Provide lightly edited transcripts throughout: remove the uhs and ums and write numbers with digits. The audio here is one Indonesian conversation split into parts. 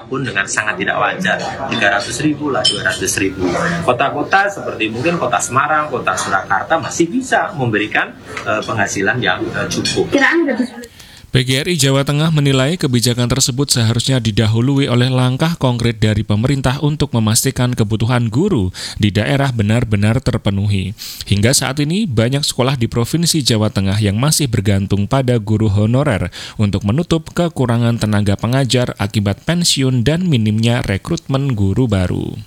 pun dengan sangat tidak wajar, 300.000 lah, 200.000. Kota-kota seperti mungkin kota Semarang, kota Surakarta masih bisa memberikan penghasilan yang cukup. PGRI Jawa Tengah menilai kebijakan tersebut seharusnya didahului oleh langkah konkret dari pemerintah untuk memastikan kebutuhan guru di daerah benar-benar terpenuhi. Hingga saat ini, banyak sekolah di Provinsi Jawa Tengah yang masih bergantung pada guru honorer untuk menutup kekurangan tenaga pengajar akibat pensiun dan minimnya rekrutmen guru baru.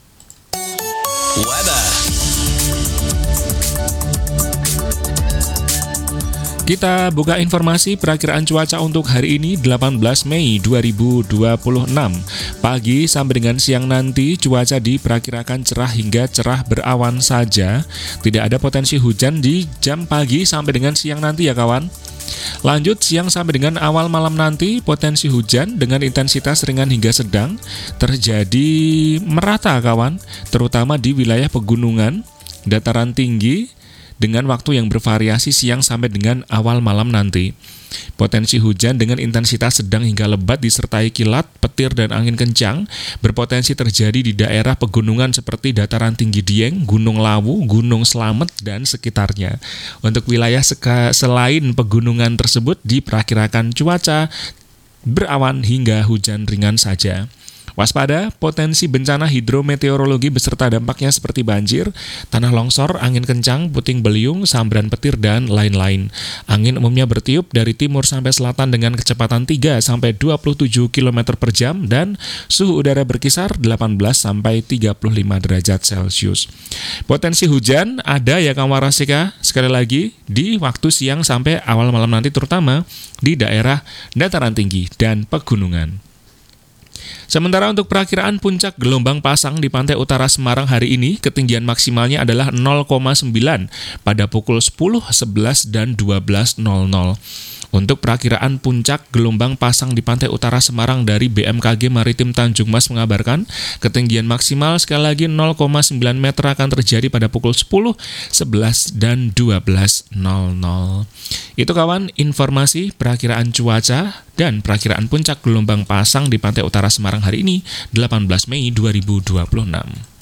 Kita buka informasi perakiraan cuaca untuk hari ini 18 Mei 2026. Pagi sampai dengan siang nanti cuaca diperkirakan cerah hingga cerah berawan saja. Tidak ada potensi hujan di jam pagi sampai dengan siang nanti ya kawan. Lanjut siang sampai dengan awal malam nanti potensi hujan dengan intensitas ringan hingga sedang terjadi merata kawan, terutama di wilayah pegunungan, dataran tinggi, dengan waktu yang bervariasi siang sampai dengan awal malam nanti. Potensi hujan dengan intensitas sedang hingga lebat disertai kilat, petir, dan angin kencang berpotensi terjadi di daerah pegunungan seperti dataran tinggi Dieng, Gunung Lawu, Gunung Slamet, dan sekitarnya. Untuk wilayah selain pegunungan tersebut diperkirakan cuaca berawan hingga hujan ringan saja. Waspada, potensi bencana hidrometeorologi beserta dampaknya seperti banjir, tanah longsor, angin kencang, puting beliung, sambaran petir, dan lain-lain. Angin umumnya bertiup dari timur sampai selatan dengan kecepatan 3-27 km per jam dan suhu udara berkisar 18-35 derajat Celcius. Potensi hujan ada ya kawan Warasika, sekali lagi di waktu siang sampai awal malam nanti terutama di daerah dataran tinggi dan pegunungan. Sementara untuk perakiraan puncak gelombang pasang di pantai utara Semarang hari ini, ketinggian maksimalnya adalah 0,9 pada pukul 10, 11, dan 12.00. Untuk perakiraan puncak gelombang pasang di pantai utara Semarang dari BMKG Maritim Tanjung Mas mengabarkan, ketinggian maksimal sekali lagi 0,9 meter akan terjadi pada pukul 10, 11, dan 12.00. Itu kawan, informasi perakiraan cuaca dan perakiraan puncak gelombang pasang di pantai utara Semarang hari ini, 18 Mei 2026.